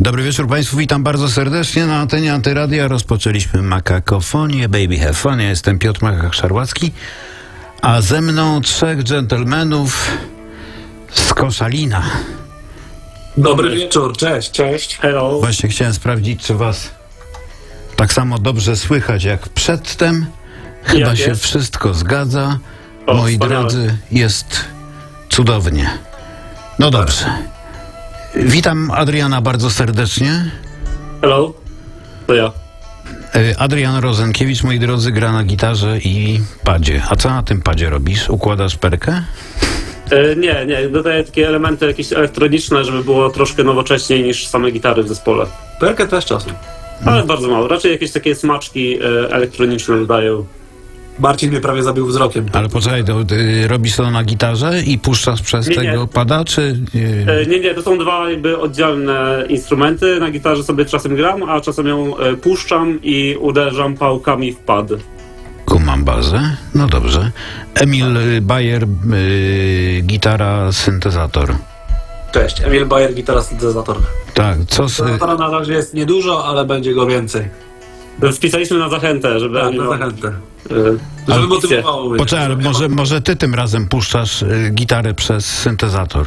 Dobry wieczór Państwu, witam bardzo serdecznie na antenie Antyradia. Rozpoczęliśmy Makakofonię, Baby Have Fun. Ja jestem Piotr Makak-Szarłacki, a ze mną trzech dżentelmenów z Koszalina. Dobry wieczór, cześć. Hello. Właśnie chciałem sprawdzić, czy was tak samo dobrze słychać jak przedtem. Chyba Jak się jest? wszystko zgadza. O, Moi wspaniale. drodzy, jest cudownie. No dobrze. Witam Adriana bardzo serdecznie. Hello. To ja. Adrian Rozenkiewicz, moi drodzy, gra na gitarze i padzie. A co na tym padzie robisz? Układasz perkę? Nie. Dodaję takie elementy jakieś elektroniczne, żeby było troszkę nowocześniej niż same gitary w zespole. Perkę też czasem. Ale bardzo mało. Raczej jakieś takie smaczki elektroniczne dodają. Marcin mnie prawie zabił wzrokiem. Ale poczekaj, robisz to na gitarze i puszczasz przez Nie, tego nie. pada, czy... Nie, to są dwa jakby oddzielne instrumenty. Na gitarze sobie czasem gram, a czasem ją puszczam i uderzam pałkami w pad. Kumam bazę? No dobrze. Emil Bayer, gitara, syntezator. Cześć, Emil Bayer, gitara, syntezator. Tak, co... Syntezatora na razie jest niedużo, ale będzie go więcej. Wpisaliśmy na zachętę, żeby... Tak, na zachętę. Ale Żeby motywowało mnie. Poczekaj, ale może ty tym razem puszczasz gitarę przez syntezator.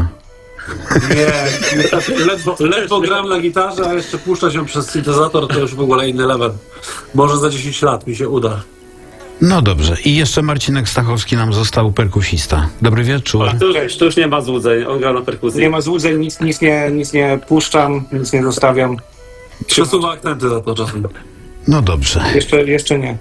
Nie, ledwo gram na gitarze, a jeszcze puszczać ją przez syntezator, to już w ogóle inny level. Może za 10 lat mi się uda. No dobrze. I jeszcze Marcinek Stachowski nam został, perkusista. Dobry wieczór. To już nie ma złudzeń, on gra na perkusji. Nie ma złudzeń, nic nie puszczam, nic nie zostawiam. Przesuwa akcenty za to czasem. No dobrze. Jeszcze nie.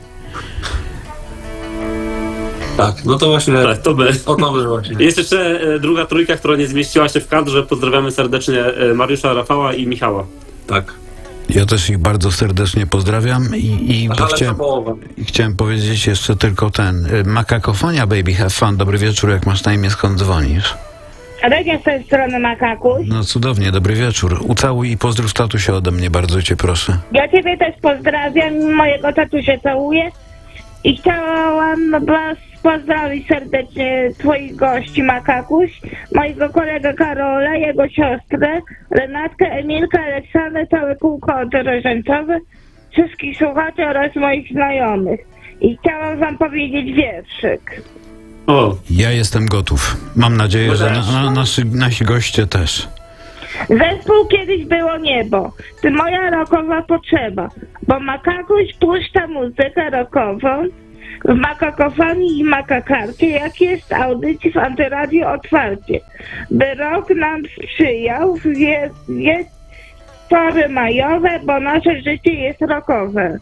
Tak, no to właśnie Tak, to my. o to my właśnie. Jest jeszcze druga trójka, która nie zmieściła się w kadrze. Pozdrawiamy serdecznie Mariusza, Rafała i Michała. Tak. Ja też ich bardzo serdecznie pozdrawiam i Ale to połowę. chciałem powiedzieć jeszcze tylko Makakofonia, Baby Have Fun. Dobry wieczór, jak masz na imię, skąd dzwonisz? Radia z tej strony Makakuś. No cudownie, dobry wieczór. Ucałuj i pozdrów tatusia ode mnie, bardzo cię proszę. Ja ciebie też pozdrawiam, mojego tatusia całuję i chciałam was pozdrowić serdecznie twoich gości Makakuś, mojego kolegę Karola, jego siostrę, Renatkę, Emilkę, Aleksandrę, całe kółko rożańcowe, wszystkich słuchaczy oraz moich znajomych. I chciałam wam powiedzieć wierszyk. O, Ja jestem gotów. Mam nadzieję, że nasi goście też. Zespół kiedyś było niebo, ty moja rokowa potrzeba, bo Makakuś puszcza muzykę rokową w Makakofonii i Makakarcie, jak jest audycji w Antyradiu otwarcie. By rok nam sprzyjał, jest pory majowe, bo nasze życie jest rokowe.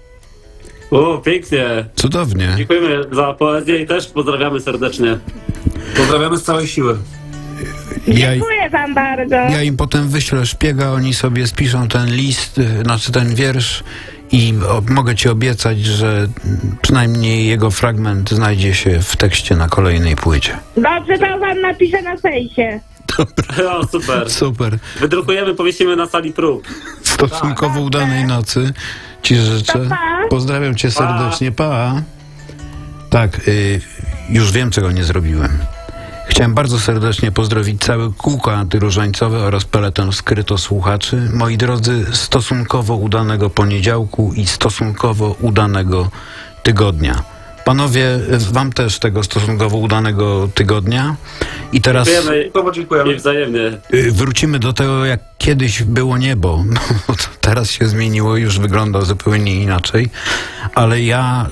pięknie. Cudownie. Dziękujemy za poezję i też pozdrawiamy serdecznie. Pozdrawiamy z całej siły. Dziękuję wam bardzo. Ja im potem wyślę szpiega, oni sobie spiszą ten list, znaczy ten wiersz i mogę ci obiecać, że przynajmniej jego fragment znajdzie się w tekście na kolejnej płycie. Dobrze, to wam napiszę na fejsie. O, super. Super. Wydrukujemy, powiesimy na sali prób. Stosunkowo udanej nocy ci życzę. Pa, pa. Pozdrawiam cię serdecznie. Pa. Tak, już wiem, czego nie zrobiłem. Chciałem bardzo serdecznie pozdrowić całe kółko antyróżańcowe oraz peleton skryto słuchaczy. Moi drodzy, stosunkowo udanego poniedziałku i stosunkowo udanego tygodnia. Panowie, wam też tego stosunkowo udanego tygodnia. I teraz Dziękujemy. I wzajemnie. wrócimy do tego, jak kiedyś było niebo. No, to teraz się zmieniło, już wygląda zupełnie inaczej. Ale ja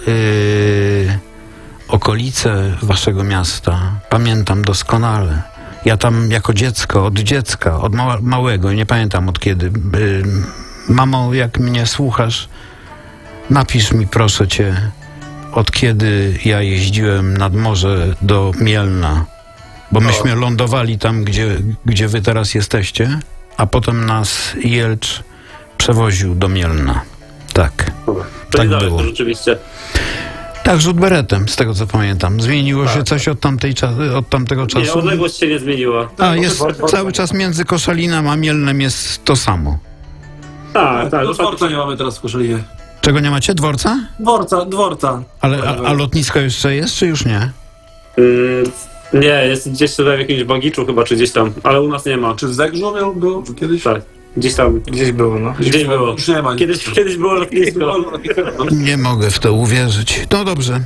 okolice waszego miasta pamiętam doskonale. Ja tam jako dziecko, od małego, nie pamiętam od kiedy. Mamo, jak mnie słuchasz, napisz mi proszę cię, od kiedy ja jeździłem nad morze do Mielna. Bo myśmy lądowali tam, gdzie wy teraz jesteście, a potem nas Jelcz przewoził do Mielna. Tak. To Tak niedaleko było. rzeczywiście. Tak, rzut beretem, z tego co pamiętam. Zmieniło się coś od tamtego Nie, czasu? odległość się nie zmieniła. A, jest cały czas między Koszalinem a Mielnem jest to samo. Tak. Do dworca nie mamy teraz w Koszalinie. Czego nie macie? Dworca? Dworca. Ale a lotnisko jeszcze jest, czy już nie? Nie, jest gdzieś tutaj w jakimś Bagiczu chyba, czy gdzieś tam, ale u nas nie ma. Czy w Zegrzu był kiedyś? Tak. Gdzieś tam. Gdzieś było, no. Gdzieś było. Już nie ma. Kiedyś było lotnisko. Nie mogę w to uwierzyć. No dobrze.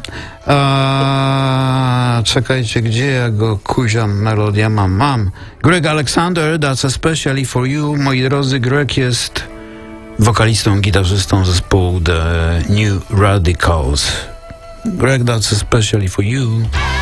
Czekajcie, gdzie ja go kuziam melodia mam. Greg Alexander, That's Especially For You. Moi drodzy, Greg jest wokalistą, gitarzystą zespołu The New Radicals. Greg, That's Especially For You.